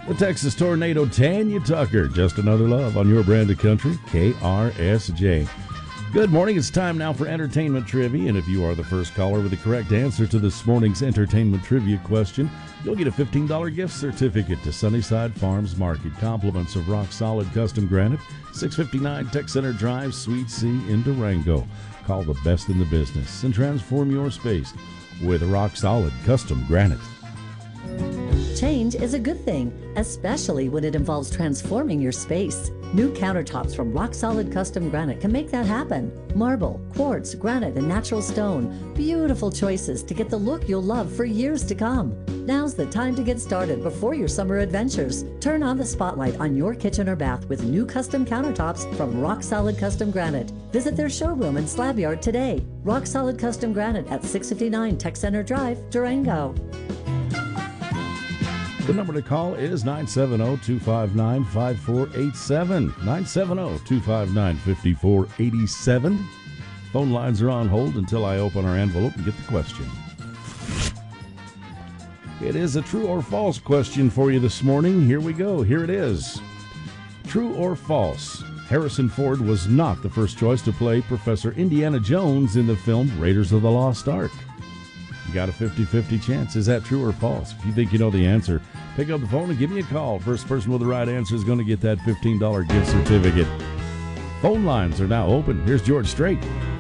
The Texas Tornado, Tanya Tucker. Just another love on your brand of country, KRSJ. Good morning. It's time now for entertainment trivia, and if you are the first caller with the correct answer to this morning's entertainment trivia question, you'll get a $15 gift certificate to Sunnyside Farms Market. Compliments of Rock Solid Custom Granite, 659 Tech Center Drive, Suite C in Durango. Call the best in the business and transform your space with Rock Solid Custom Granite. Change is a good thing, especially when it involves transforming your space. New countertops from Rock Solid Custom Granite can make that happen. Marble, quartz, granite, and natural stone. Beautiful choices to get the look you'll love for years to come. Now's the time to get started before your summer adventures. Turn on the spotlight on your kitchen or bath with new custom countertops from Rock Solid Custom Granite. Visit their showroom and slab yard today. Rock Solid Custom Granite at 659 Tech Center Drive, Durango. The number to call is 970-259-5487. 970-259-5487. Phone lines are on hold until I open our envelope and get the question. It is a true or false question for you this morning. Here we go. Here it is. True or false? Harrison Ford was not the first choice to play Professor Indiana Jones in the film Raiders of the Lost Ark. You got a 50-50 chance. Is that true or false? If you think you know the answer, pick up the phone and give me a call. First person with the right answer is going to get that $15 gift certificate. Phone lines are now open. Here's George Strait.